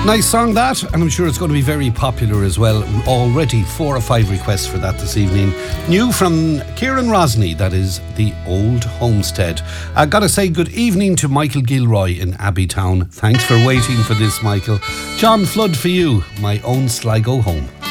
Nice song that, and I'm sure it's going to be very popular as well. Already 4 or 5 requests for that this evening. New from Kieran Rosny, that is The Old Homestead. I gotta say good evening to Michael Gilroy in Abbeytown. Thanks for waiting for this, Michael. John Flood for you, My Own Sligo Home.